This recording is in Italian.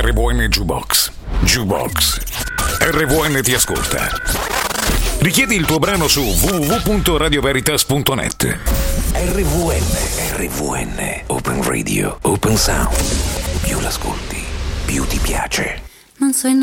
RVN Jukebox. Jukebox. RVN ti ascolta. Richiedi il tuo brano su www.radioveritas.net. RVN, Open Radio, Open Sound. Più l'ascolti, più ti piace. Non so